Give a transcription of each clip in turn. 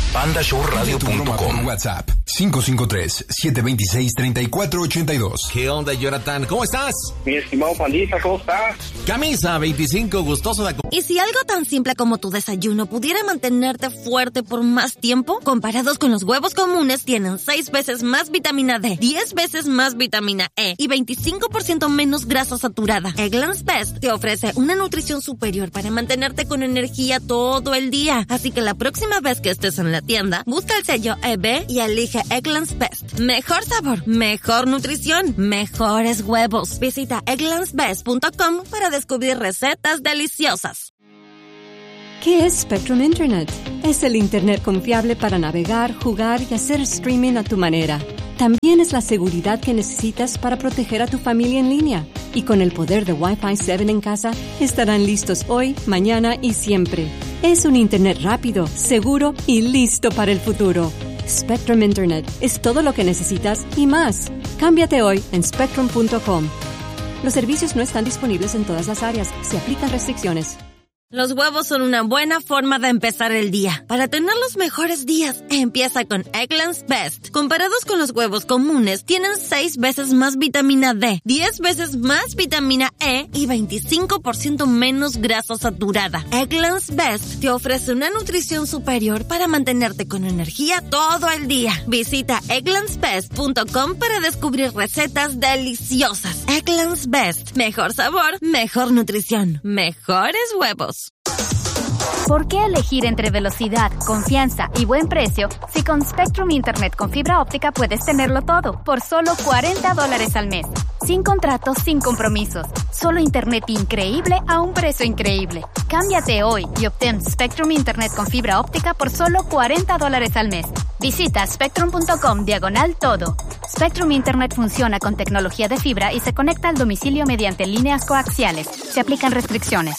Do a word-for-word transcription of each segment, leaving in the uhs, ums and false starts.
panda show radio punto com. WhatsApp cinco cinco tres, siete dos seis, tres cuatro ocho dos. ¿Qué onda, Jonathan? ¿Cómo estás? Mi estimado pandita, ¿cómo estás? Camisa veinticinco, gustoso de... ¿Y si algo tan simple como tu desayuno pudiera mantenerte fuerte por más tiempo? Comparados con los huevos comunes, tienen seis veces más vitamina D, diez veces más vitamina E y veinticinco por ciento menos grasa saturada. Eggland's Best te ofrece una nutrición superior para mantenerte con energía todo el día. Así que la próxima vez que estés en la tienda, busca el sello E B y elige Eggland's Best. Mejor sabor, mejor nutrición, mejores huevos. Visita egglands best punto com para descubrir recetas deliciosas. ¿Qué es Spectrum Internet? Es el Internet confiable para navegar, jugar y hacer streaming a tu manera. También es la seguridad que necesitas para proteger a tu familia en línea. Y con el poder de Wi-Fi siete en casa, estarán listos hoy, mañana y siempre. Es un Internet rápido, seguro y listo para el futuro. Spectrum Internet es todo lo que necesitas y más. Cámbiate hoy en spectrum punto com. Los servicios no están disponibles en todas las áreas. Se aplican restricciones. Los huevos son una buena forma de empezar el día. Para tener los mejores días, empieza con Eggland's Best. Comparados con los huevos comunes, tienen seis veces más vitamina D, diez veces más vitamina E y veinticinco por ciento menos grasa saturada. Eggland's Best te ofrece una nutrición superior para mantenerte con energía todo el día. Visita egglands best punto com para descubrir recetas deliciosas. Eggland's Best. Mejor sabor, mejor nutrición, mejores huevos. ¿Por qué elegir entre velocidad, confianza y buen precio si con Spectrum Internet con fibra óptica puedes tenerlo todo por solo cuarenta dólares al mes? Sin contratos, sin compromisos. Solo Internet increíble a un precio increíble. Cámbiate hoy y obtén Spectrum Internet con fibra óptica por solo cuarenta dólares al mes. Visita spectrum punto com diagonal todo. Spectrum Internet funciona con tecnología de fibra y se conecta al domicilio mediante líneas coaxiales. Se aplican restricciones.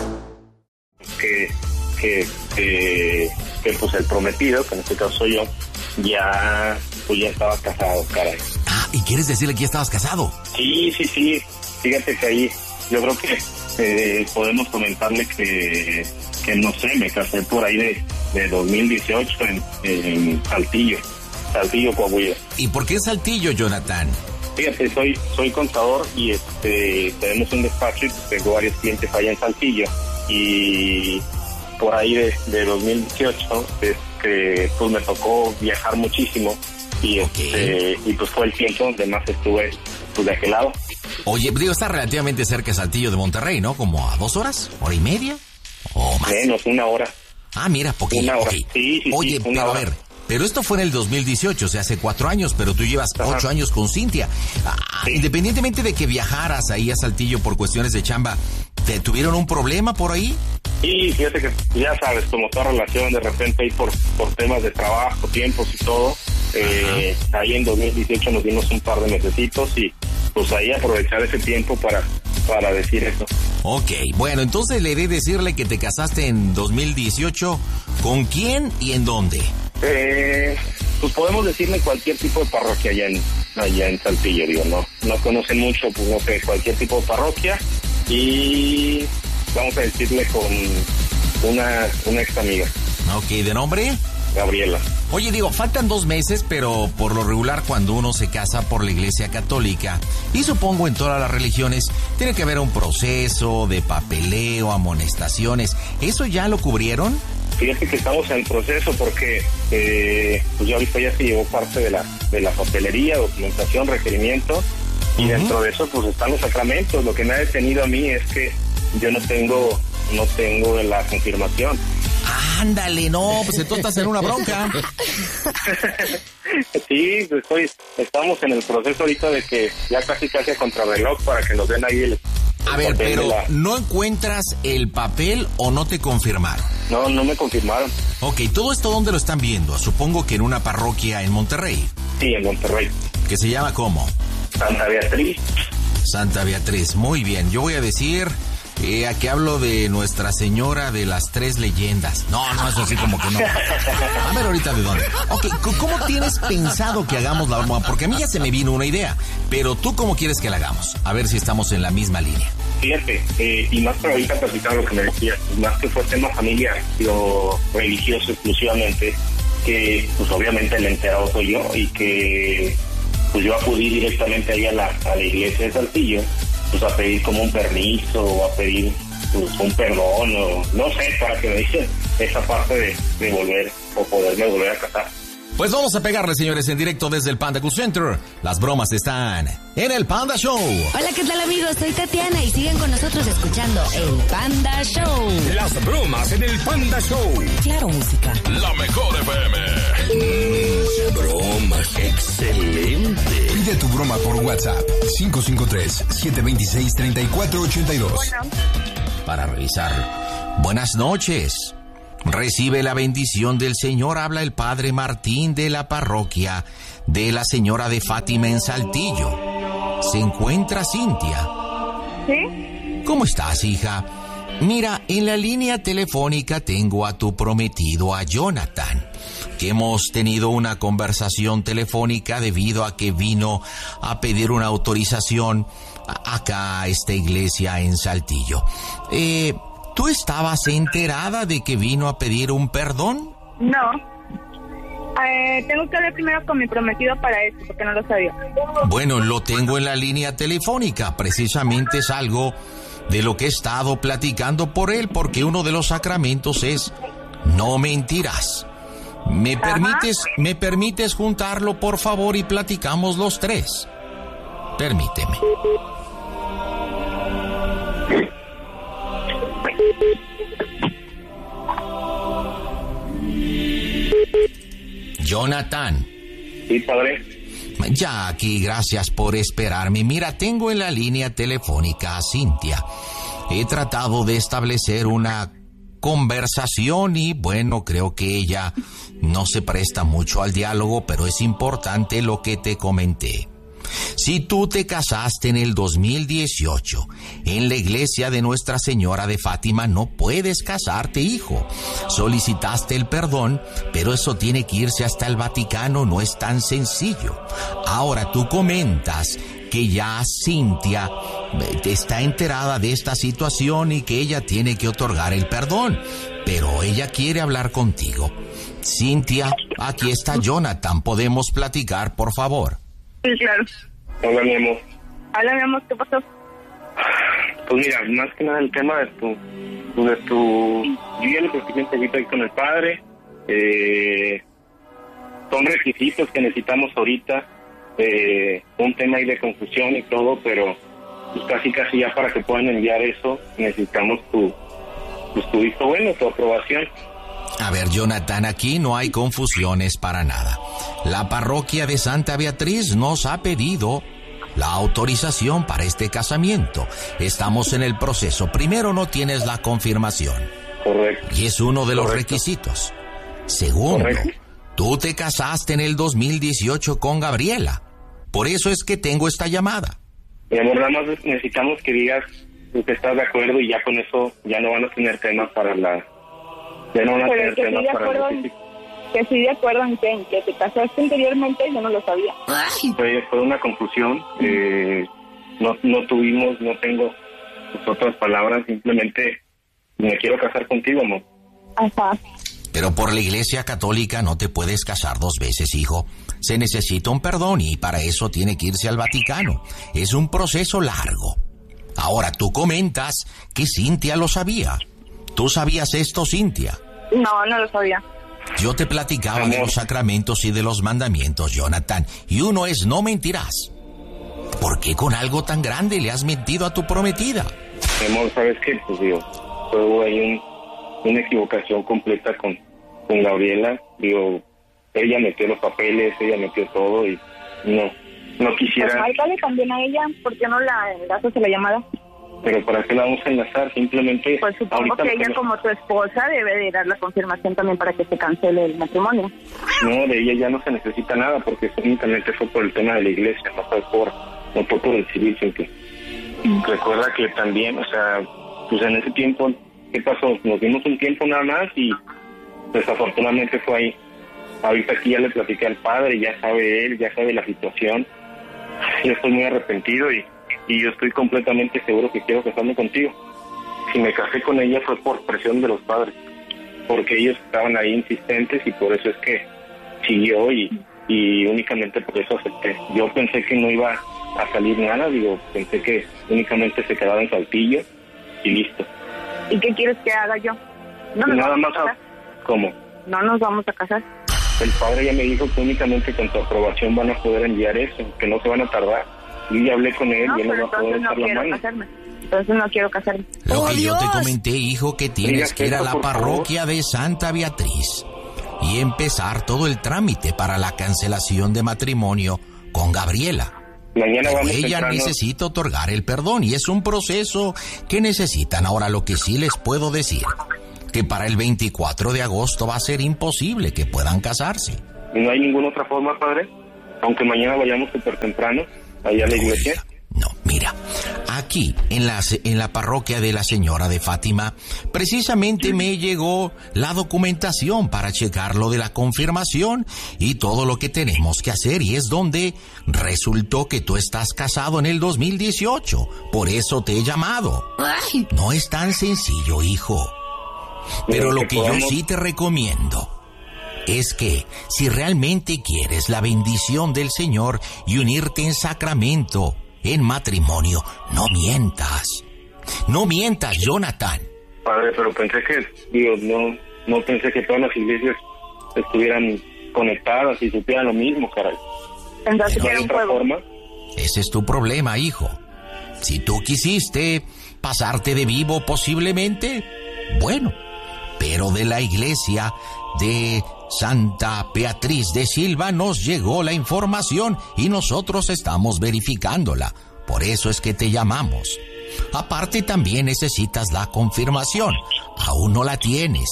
Que, que, que, que pues el prometido, que en este caso soy yo, ya, pues ya estaba casado, caray. Ah, ¿y quieres decirle que ya estabas casado? Sí, sí, sí. Fíjate que ahí yo creo que eh, podemos comentarle que, que no sé, me casé por ahí de, de dos mil dieciocho en, en Saltillo, Saltillo, Coahuila. ¿Y por qué Saltillo, Jonathan? Fíjate, soy soy contador y este tenemos un despacho y tengo varios clientes allá en Saltillo. Y por ahí de, de dos mil dieciocho este, pues me tocó viajar muchísimo y okay. este, y pues fue el tiempo donde más estuve pues, de aquel lado. Oye, digo, está relativamente cerca de Saltillo de Monterrey, ¿no? ¿Como a dos horas? ¿Hora y media? ¿O más? Menos, una hora. Ah, mira, poquito. Una hora, okay. sí, sí, Oye, sí, pero hora. a ver, pero esto fue en el dos mil dieciocho, o sea, hace cuatro años, pero tú llevas Ajá. ocho años con Cintia. Ah, sí. Independientemente de que viajaras ahí a Saltillo por cuestiones de chamba, ¿te tuvieron un problema por ahí? Sí, fíjate que ya sabes, como toda relación, de repente ahí por, por temas de trabajo, tiempos y todo, eh, ahí en dos mil dieciocho nos dimos un par de mesecitos y pues ahí aprovechar ese tiempo para, para decir eso. Ok, bueno, entonces le he de decirle que te casaste en dos mil dieciocho, ¿con quién y en dónde? Eh, pues podemos decirle cualquier tipo de parroquia allá en, allá en Saltillo, digo, no, no conocen mucho, pues no sé, cualquier tipo de parroquia y vamos a decirle con una, una ex amiga. Ok, ¿de nombre? Gabriela. Oye, digo, faltan dos meses, pero por lo regular cuando uno se casa por la Iglesia Católica, y supongo en todas las religiones, tiene que haber un proceso de papeleo, amonestaciones. ¿Eso ya lo cubrieron? Fíjate que estamos en el proceso porque eh, pues ya ahorita ya se llevó parte de la, de la papelería, documentación, requerimientos, y uh-huh. dentro de eso pues están los sacramentos. Lo que me ha detenido a mí es que yo no tengo, no tengo la confirmación. Ándale, no, pues entonces estás en una bronca. Sí, pues estoy, estamos en el proceso ahorita de que ya casi casi a contrarreloj para que nos den ahí el... A ver, pero la... ¿no encuentras el papel o no te confirmaron? No, no me confirmaron. Ok, ¿todo esto dónde lo están viendo? Supongo que en una parroquia en Monterrey. Sí, en Monterrey. ¿Que se llama cómo? Santa Beatriz. Santa Beatriz, muy bien. Yo voy a decir... Eh, aquí hablo de Nuestra Señora de las Tres Leyendas. No, no, eso sí como que no. A ver ahorita de dónde. Ok, ¿cómo tienes pensado que hagamos la broma? Porque a mí ya se me vino una idea, pero ¿tú cómo quieres que la hagamos? A ver si estamos en la misma línea. Fíjate, eh, y más para ahorita platicar lo que me decías, más que fue tema familiar, lo religioso exclusivamente, que pues obviamente el enterado soy yo y que pues yo acudí directamente ahí a la, a la iglesia de Saltillo, pues a pedir como un permiso o a pedir pues, un perdón o no sé, para que me dicen esa parte de, de volver o poderme volver a casar. Pues vamos a pegarle, señores, en directo desde el Panda Cool Center. Las bromas están en el Panda Show. Hola, ¿qué tal, amigos? Soy Tatiana y siguen con nosotros escuchando el Panda Show. Las bromas en el Panda Show. Claro, música. La mejor F M. Mm, bromas, excelente. Pide tu broma por WhatsApp. cinco cinco tres, siete dos seis, tres cuatro ocho dos. Bueno. Para revisar. Buenas noches. Recibe la bendición del Señor, habla el Padre Martín de la parroquia de la Señora de Fátima en Saltillo. ¿Se encuentra Cintia? ¿Sí? ¿Cómo estás, hija? Mira, en la línea telefónica tengo a tu prometido, a Jonathan, que hemos tenido una conversación telefónica debido a que vino a pedir una autorización acá a esta iglesia en Saltillo. Eh... ¿Tú estabas enterada de que vino a pedir un perdón? No. Eh, tengo que hablar primero con mi prometido para eso, porque no lo sabía. Bueno, lo tengo en la línea telefónica. Precisamente es algo de lo que he estado platicando por él, porque uno de los sacramentos es no mentirás. ¿Me permites, me permites juntarlo, por favor, y platicamos los tres? Permíteme. Jonathan. Sí, padre. Ya aquí, gracias por esperarme. Mira, tengo en la línea telefónica a Cintia. He tratado de establecer una conversación y, bueno, creo que ella no se presta mucho al diálogo, pero es importante lo que te comenté. Si tú te casaste en el dos mil dieciocho en la iglesia de Nuestra Señora de Fátima, no puedes casarte, hijo. Solicitaste el perdón, pero eso tiene que irse hasta el Vaticano, no es tan sencillo. Ahora tú comentas que ya Cintia está enterada de esta situación y que ella tiene que otorgar el perdón, pero ella quiere hablar contigo. Cintia, aquí está Jonathan, ¿podemos platicar, por favor? Sí, claro. Hola, mi amor. Hola, mi amor, ¿qué pasó? Pues mira, más que nada el tema de tu... De tu yo ya lo platiqué un poquito ahí con el padre. Eh, son requisitos que necesitamos ahorita. Eh, un tema ahí de confusión y todo, pero pues casi casi ya para que puedan enviar eso necesitamos tu, pues, tu visto bueno, tu aprobación. A ver, Jonathan, aquí no hay confusiones para nada. La parroquia de Santa Beatriz nos ha pedido la autorización para este casamiento. Estamos en el proceso. Primero, no tienes la confirmación. Correcto. Y es uno de los Correcto. requisitos. Segundo, Correcto. tú te casaste en el dos mil dieciocho con Gabriela. Por eso es que tengo esta llamada. Mi amor, nada más necesitamos que digas que estás de acuerdo y ya con eso ya no van a tener temas para la... Ya no van a Pero tener que sí temas de para acuerdo el... en, que sí de acuerdo en que, en que te casaste anteriormente, yo no lo sabía. Fue, fue una confusión. Eh, no, no tuvimos, no tengo pues, otras palabras, simplemente me quiero casar contigo, amor. Ajá. Pero por la Iglesia Católica no te puedes casar dos veces, hijo. Se necesita un perdón y para eso tiene que irse al Vaticano. Es un proceso largo. Ahora, tú comentas que Cintia lo sabía. ¿Tú sabías esto, Cintia? No, no lo sabía. Yo te platicaba de los sacramentos y de los mandamientos, Jonathan, y uno es no mentirás. ¿Por qué con algo tan grande le has mentido a tu prometida? Mi amor, ¿sabes qué? Pues digo, hubo ahí un, una equivocación completa con, con Gabriela. Digo, ella metió los papeles, ella metió todo y no, no quisiera... Pues márcale también a ella, ¿por qué no la enlazas a la llamada? Pero ¿para qué la vamos a enlazar? Simplemente... Pues supongo que ella, como tu esposa, debe de dar la confirmación también para que se cancele el matrimonio. No, de ella ya no se necesita nada, porque únicamente fue por el tema de la iglesia, no fue por, no fue por el civil, Cintia. Mm. Recuerda que también, o sea, pues en ese tiempo, ¿qué pasó? Nos dimos un tiempo nada más y desafortunadamente fue ahí. Ahorita aquí ya le platiqué al padre, ya sabe él, ya sabe la situación. Yo estoy muy arrepentido y... y yo estoy completamente seguro que quiero casarme contigo. Si me casé con ella fue por presión de los padres. porque ellos estaban ahí insistentes y por eso es que siguió y, y únicamente por eso acepté. Yo pensé que no iba a salir nada, digo, pensé que únicamente se quedaba en Saltillo y listo. ¿Y qué quieres que haga yo? No nos Nada vamos más, a casar. a, ¿cómo? No nos vamos a casar. El padre ya me dijo que únicamente con tu aprobación van a poder enviar eso, que no se van a tardar. Y ya hablé con él No, y él pero nos va a poder entonces no echar la quiero mano. casarme. Entonces no quiero casarme. Lo ¡Oh, que yo te Dios! comenté, hijo, que tienes Diga que ir a esto, la por parroquia de Santa Beatriz y empezar todo el trámite para la cancelación de matrimonio con Gabriela. Mañana Pero vamos ella temprano. necesita otorgar el perdón y es un proceso que necesitan. Ahora, lo que sí les puedo decir, que para el veinticuatro de agosto va a ser imposible que puedan casarse. ¿No hay ninguna otra forma, padre? Aunque mañana vayamos súper temprano allá a la iglesia. Oiga, no, mira, aquí en la, en la parroquia de la Señora de Fátima, precisamente me llegó la documentación para checar lo de la confirmación y todo lo que tenemos que hacer, y es donde resultó que tú estás casado en el dos mil dieciocho. Por eso te he llamado. Ay, No es tan sencillo, hijo. Pero lo que yo sí te recomiendo es que si realmente quieres la bendición del Señor y unirte en sacramento, en matrimonio, no mientas. No mientas, Jonathan. Padre, pero pensé que, digo, no, no pensé que todas las iglesias estuvieran conectadas y supieran lo mismo, caray. Pensaste ¿No que hay era un otra juego. forma? Ese es tu problema, hijo. Si tú quisiste pasarte de vivo posiblemente, bueno, pero de la iglesia de Santa Beatriz de Silva nos llegó la información y nosotros estamos verificándola. Por eso es que te llamamos. Aparte, también necesitas la confirmación. Aún no la tienes.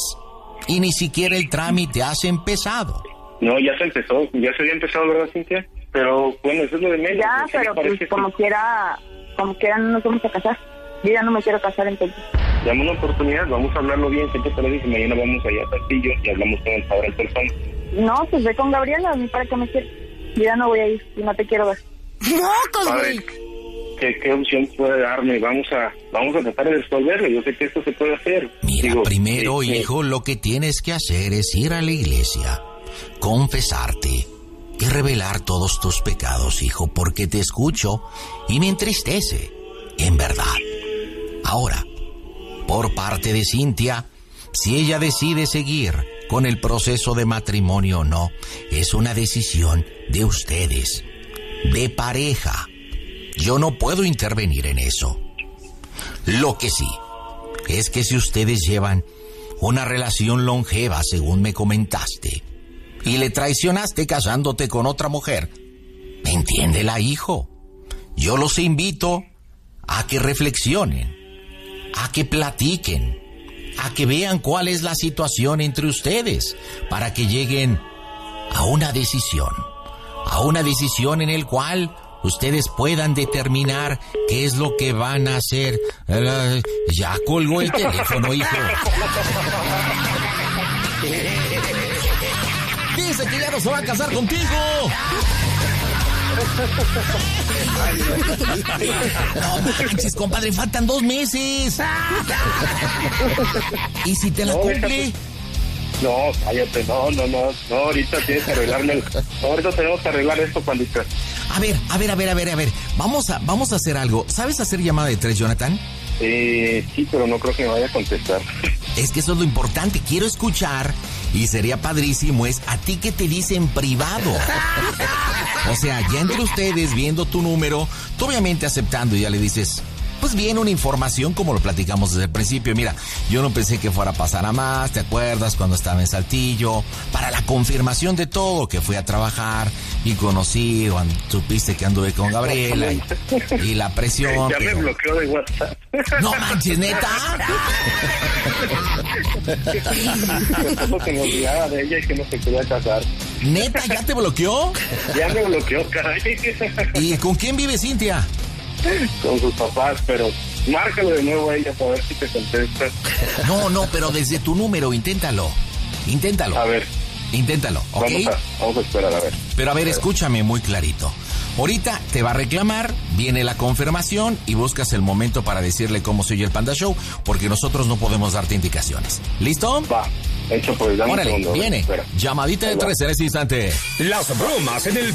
Y ni siquiera el trámite has empezado. No, ya se empezó, ya se había empezado, ¿verdad, Cintia? Pero bueno, eso es lo de menos. Ya, ¿Sí pero me parece pues que- como quiera, como quiera no nos vamos a casar. Yo ya no me quiero casar entonces. Dame una oportunidad, vamos a hablarlo bien, ¿qué te parece? Si mañana vamos allá a Saltillo y hablamos con el padre en persona. No, pues ve con Gabriela, a mí para que me quieres. Yo ya no voy a ir y no te quiero ver. mocos, Padre, güey. ¿qué, qué opción puede darme? Vamos a vamos a tratar de resolverlo, yo sé que esto se puede hacer. Mira, Digo, primero, este, hijo, lo que tienes que hacer es ir a la iglesia, confesarte y revelar todos tus pecados, hijo, porque te escucho y me entristece, en verdad. Ahora, por parte de Cintia, si ella decide seguir con el proceso de matrimonio o no, es una decisión de ustedes, de pareja. Yo no puedo intervenir en eso. Lo que sí es que si ustedes llevan una relación longeva, según me comentaste, y le traicionaste casándote con otra mujer, entiéndela, hijo. Yo los invito a que reflexionen, a que platiquen, a que vean cuál es la situación entre ustedes, para que lleguen a una decisión, a una decisión en el cual ustedes puedan determinar qué es lo que van a hacer. Eh, ya colgó el teléfono, hijo. Dice que ya no se va a casar contigo. No manches, compadre, faltan dos meses. ¿Y si te la No, cumple? No, cállate, no, no, no, no, ahorita tienes que arreglarme, el- no, ahorita tenemos que arreglar esto, pandita. A ver, a ver, a ver, a ver, a ver. Vamos a, vamos a hacer algo. ¿Sabes hacer llamada de tres, Jonathan? Eh, sí, pero no creo que me vaya a contestar. Es que eso es lo importante. Quiero escuchar, y sería padrísimo, es a ti que te dice en privado. O sea, ya entre ustedes, viendo tu número, tú obviamente aceptando, y ya le dices, pues bien, una información como lo platicamos desde el principio. Mira, yo no pensé que fuera a pasar a más, ¿te acuerdas? Cuando estaba en Saltillo, para la confirmación de todo, que fui a trabajar y conocí, cuando supiste que anduve con Gabriela y, y la presión. Ya me pero- bloqueó de WhatsApp. No manches, neta. Me dijo que me olvidara de ella y que no se quería casar. Neta, ¿ya te bloqueó? Ya me bloqueó, caray. ¿Y con quién vive Cintia? Con sus papás, pero márcalo de nuevo a ella para ver si te contesta. No, no, pero desde tu número, inténtalo. Inténtalo. A ver, Inténtalo, ¿ok? vamos a, vamos a esperar, a ver. Pero a ver, escúchame muy clarito. Ahorita te va a reclamar, viene la confirmación y buscas el momento para decirle cómo se oye el Panda Show, porque nosotros no podemos darte indicaciones. ¿Listo? Va, Hecho, pues dame Órale, un segundo. viene. Espera. Llamadita de tres en ese instante. Las bromas en el